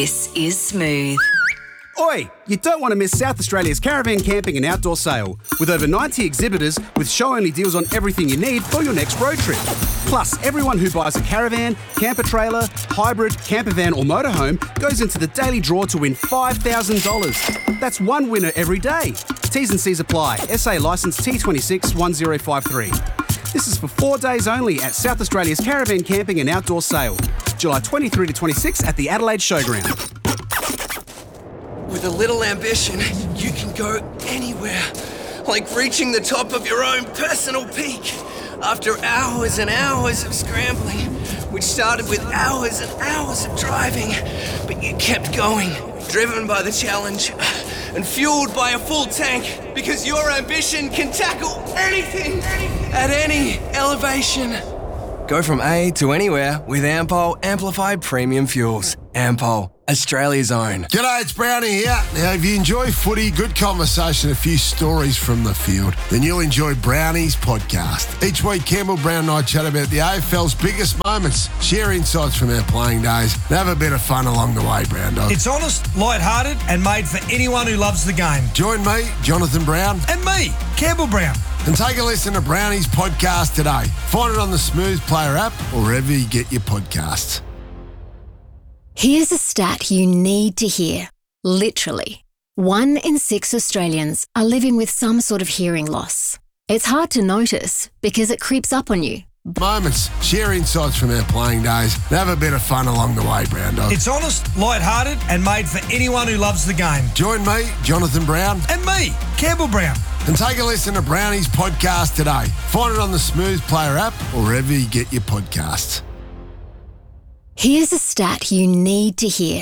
This is Smooth. Oi! You don't want to miss South Australia's caravan camping and outdoor sale, with over 90 exhibitors with show-only deals on everything you need for your next road trip. Plus, everyone who buys a caravan, camper trailer, hybrid, camper van or motorhome goes into the daily draw to win $5,000. That's one winner every day. T's and C's apply. SA licence T26 1053. This is for 4 days only at South Australia's caravan camping and outdoor sale, July 23 to 26 at the Adelaide Showground. With a little ambition, you can go anywhere, like reaching the top of your own personal peak. After hours and hours of scrambling, which started with hours and hours of driving, but you kept going, driven by the challenge and fueled by a full tank, because your ambition can tackle anything at any elevation. Go from A to anywhere with Ampol Amplified Premium Fuels. Ampol, Australia's own. G'day, it's Brownie here. Now, if you enjoy footy, good conversation, a few stories from the field, then you'll enjoy Brownie's podcast. Each week, Campbell Brown and I chat about the AFL's biggest moments, share insights from our playing days, and have a bit of fun along the way, Brown Dog. It's honest, light-hearted, and made for anyone who loves the game. Join me, Jonathan Brown. And me, Campbell Brown. And take a listen to Brownie's podcast today. Find it on the Smooth Player app or wherever you get your podcasts. Here's a stat you need to hear. Literally, 1 in 6 Australians are living with some sort of hearing loss. It's hard to notice because it creeps up on you. Moments, share insights from our playing days, and have a bit of fun along the way, Brown Dog. It's honest, light-hearted, and made for anyone who loves the game. Join me, Jonathan Brown. And me, Campbell Brown. And take a listen to Brownie's podcast today. Find it on the Smooth Player app or wherever you get your podcasts. Here's a stat you need to hear.